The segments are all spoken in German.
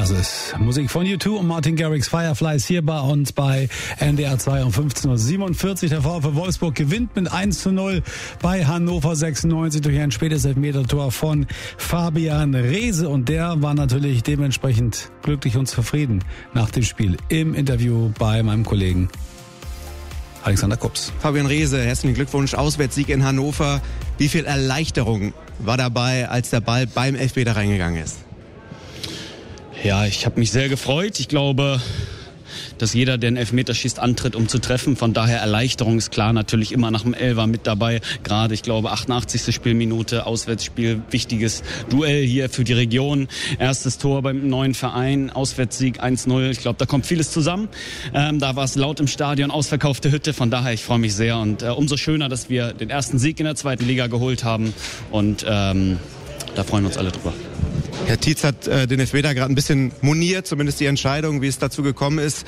Das ist Musik von U2 und Martin Garrix, Fireflies, hier bei uns bei NDR 2 um 15.47 Uhr. Der VfL Wolfsburg gewinnt mit 1:0 bei Hannover 96 durch ein spätes Elfmetertor von Fabian Reese. Und der war natürlich dementsprechend glücklich und zufrieden nach dem Spiel im Interview bei meinem Kollegen Alexander Kups. Fabian Reese, herzlichen Glückwunsch, Auswärtssieg in Hannover. Wie viel Erleichterung war dabei, als der Ball beim Elfmeter reingegangen ist? Ja, ich habe mich sehr gefreut. Ich glaube, dass jeder, der einen Elfmeter schießt, antritt, um zu treffen. Von daher Erleichterung ist klar, natürlich immer nach dem Elfer mit dabei. Gerade, ich glaube, 88. Spielminute, Auswärtsspiel, wichtiges Duell hier für die Region. Erstes Tor beim neuen Verein, Auswärtssieg 1:0. Ich glaube, da kommt vieles zusammen. Da war es laut im Stadion, ausverkaufte Hütte. Von daher, ich freue mich sehr. Und umso schöner, dass wir den ersten Sieg in der zweiten Liga geholt haben. Und da freuen wir uns alle drüber. Herr Tietz hat den Elfmeter gerade ein bisschen moniert, zumindest die Entscheidung, wie es dazu gekommen ist.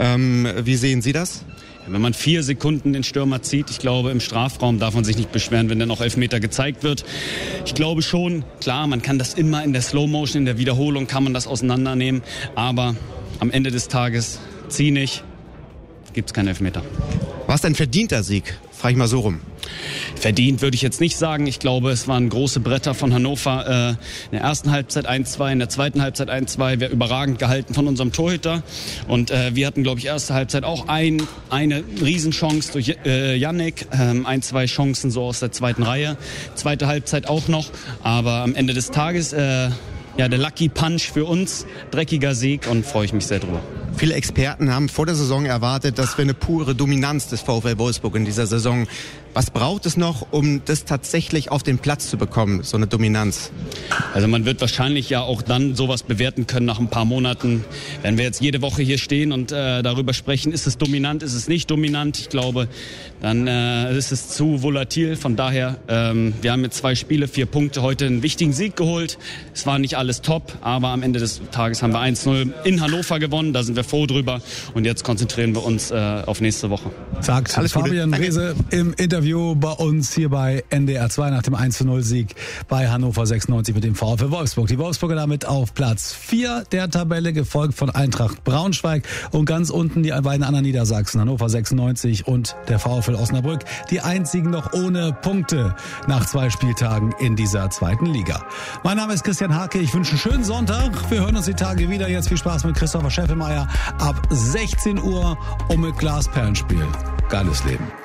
Wie sehen Sie das? Wenn man 4 Sekunden den Stürmer zieht, ich glaube, im Strafraum darf man sich nicht beschweren, wenn dann noch Elfmeter gezeigt wird. Ich glaube schon, klar, man kann das immer in der Slow-Motion, in der Wiederholung kann man das auseinandernehmen. Aber am Ende des Tages, zieh nicht, gibt's keinen Elfmeter. War es ein verdienter Sieg? Frage ich mal so rum. Verdient würde ich jetzt nicht sagen. Ich glaube, es waren große Bretter von Hannover. In der ersten Halbzeit 1:2, in der zweiten Halbzeit 1:2. Wäre überragend gehalten von unserem Torhüter. Und wir hatten, glaube ich, erste Halbzeit auch eine Riesenchance durch Yannick. 1-2 Chancen so aus der zweiten Reihe. Zweite Halbzeit auch noch. Aber am Ende des Tages der Lucky Punch für uns. Dreckiger Sieg und freue ich mich sehr drüber. Viele Experten haben vor der Saison erwartet, dass wir eine pure Dominanz des VfL Wolfsburg in dieser Saison. Was braucht es noch, um das tatsächlich auf den Platz zu bekommen, so eine Dominanz? Also man wird wahrscheinlich ja auch dann sowas bewerten können nach ein paar Monaten. Wenn wir jetzt jede Woche hier stehen und darüber sprechen, ist es dominant, ist es nicht dominant? Ich glaube, dann ist es zu volatil. Von daher, wir haben jetzt 2 Spiele, 4 Punkte, heute einen wichtigen Sieg geholt. Es war nicht alles top, aber am Ende des Tages haben wir 1:0 in Hannover gewonnen. Da sind wir froh drüber und jetzt konzentrieren wir uns auf nächste Woche. Sagt Fabian Reese im Interview bei uns hier bei NDR 2 nach dem 1:0-Sieg bei Hannover 96 mit dem VfL Wolfsburg. Die Wolfsburger damit auf Platz 4 der Tabelle, gefolgt von Eintracht Braunschweig und ganz unten die beiden anderen Niedersachsen, Hannover 96 und der VfL Osnabrück, die einzigen noch ohne Punkte nach 2 Spieltagen in dieser zweiten Liga. Mein Name ist Christian Hake, ich wünsche einen schönen Sonntag. Wir hören uns die Tage wieder. Jetzt viel Spaß mit Christopher Scheffelmeier ab 16 Uhr und mit Glasperlenspiel. Geiles Leben.